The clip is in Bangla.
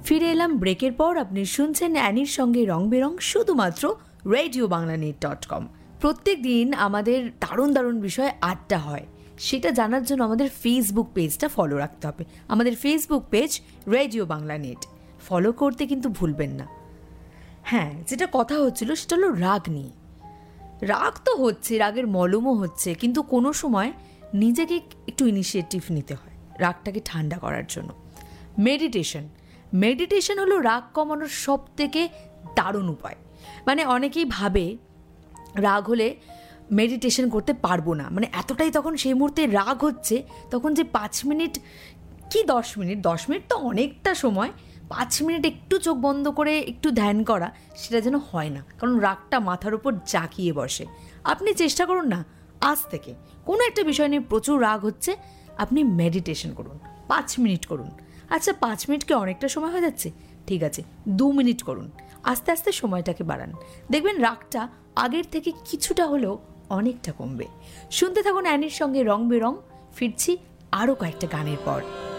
ফিরে এলাম ব্রেকের পর। আপনি শুনছেন অ্যানির সঙ্গে রং বেরং, শুধুমাত্র radioBanglaNet.com। প্রত্যেক দিন আমাদের দারুণ দারুণ বিষয়ে আড্ডা হয়। সেটা জানার জন্য আমাদের ফেসবুক পেজটা ফলো রাখতে হবে। আমাদের Facebook page radio Bangla net follow করতে কিন্তু ভুলবেন না। হ্যাঁ, যেটা কথা হচ্ছিল সেটা হলো রাগ নিয়ে। রাগ তো হচ্ছে, রাগের মলমও হচ্ছে, কিন্তু কোনো সময় নিজেকে একটু ইনিশিয়েটিভ নিতে হয় রাগটাকে ঠান্ডা করার জন্য। মেডিটেশন হলো রাগ কমানোর সব থেকে দারুণ উপায়। মানে অনেকেই ভাবে রাগ হলে মেডিটেশন করতে পারবো না, মানে এতটাই তখন সেই মুহূর্তে রাগ হচ্ছে, তখন যে 5 মিনিট কি 10 মিনিট তো অনেকটা সময়, 5 মিনিট একটু চোখ বন্ধ করে একটু ধ্যান করা, সেটা যেন হয় না, কারণ রাগটা মাথার উপর জাঁকিয়ে বসে। আপনি চেষ্টা করুন না, আজ থেকে কোনো একটা বিষয় নিয়ে প্রচুর রাগ হচ্ছে, আপনি মেডিটেশন করুন, 5 মিনিট করুন। আচ্ছা, 5 মিনিট কি অনেকটা সময় হয়ে যাচ্ছে? ঠিক আছে, 2 মিনিট করুন, আস্তে আস্তে সময়টাকে বাড়ান, দেখবেন রাগটা আগের থেকে কিছুটা হলেও অনেকটা কমবে। শুনতে থাকুন অ্যানির সঙ্গে রং বেরং। ফিরছি আরও কয়েকটা গানের পর।